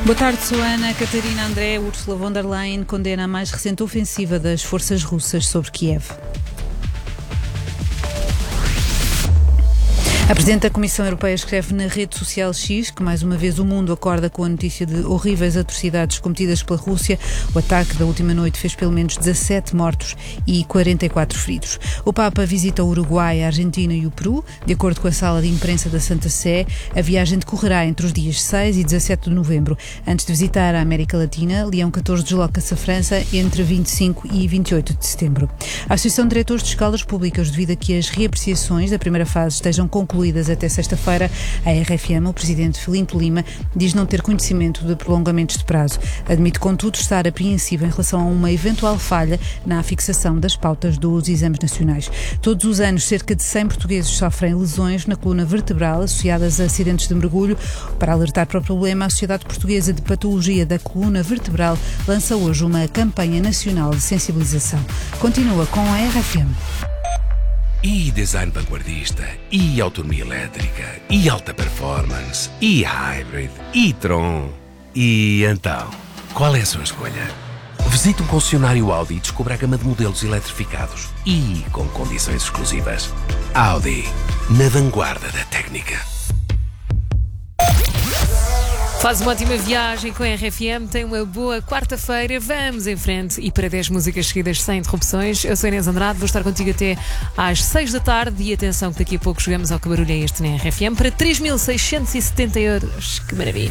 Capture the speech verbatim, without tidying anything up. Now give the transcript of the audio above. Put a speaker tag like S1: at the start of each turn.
S1: Boa tarde, sou a Ana Catarina André. Ursula von der Leyen condena a mais recente ofensiva das forças russas sobre Kiev. A Presidente da Comissão Europeia escreve na rede social X que mais uma vez o mundo acorda com a notícia de horríveis atrocidades cometidas pela Rússia. O ataque da última noite fez pelo menos dezassete mortos e quarenta e quatro feridos. O Papa visita o Uruguai, a Argentina e o Peru. De acordo com a sala de imprensa da Santa Sé, a viagem decorrerá entre os dias seis e dezassete de novembro. Antes de visitar a América Latina, Leão catorze desloca-se a França entre vinte e cinco e vinte e oito de setembro. A Associação de Diretores de Escolas Públicas duvida que as reapreciações da primeira fase estejam concluídas até sexta-feira. A R F M, o presidente Filipe Lima, diz não ter conhecimento de prolongamentos de prazo. Admite, contudo, estar apreensivo em relação a uma eventual falha na fixação das pautas dos exames nacionais. Todos os anos, cerca de cem portugueses sofrem lesões na coluna vertebral associadas a acidentes de mergulho. Para alertar para o problema, a Sociedade Portuguesa de Patologia da Coluna Vertebral lança hoje uma campanha nacional de sensibilização. Continua com a R F M.
S2: E design vanguardista, e autonomia elétrica, e alta performance, e hybrid, e Tron. E então, qual é a sua escolha? Visite um concessionário Audi e descubra a gama de modelos eletrificados e com condições exclusivas. Audi, na vanguarda da técnica.
S3: Faz uma ótima viagem com a R F M, tem uma boa quarta-feira, vamos em frente e para dez músicas seguidas sem interrupções. Eu sou a Inês Andrade, vou estar contigo até às seis da tarde e atenção que daqui a pouco chegamos ao Que Barulho é Este na R F M para três mil seiscentos e setenta euros. Que maravilha!